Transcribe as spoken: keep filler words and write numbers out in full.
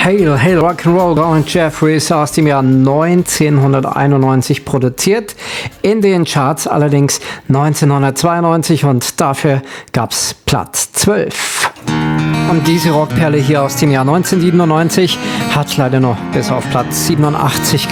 Hail, Hail, Rock'n'Roll, Colin Jeffries aus dem Jahr neunzehnhunderteinundneunzig produziert, in den Charts allerdings neunzehnhundertzweiundneunzig und dafür gab's Platz zwölf. Und diese Rockperle hier aus dem Jahr neunzehnhundertsiebenundneunzig hat leider noch bis auf Platz siebenundachtzig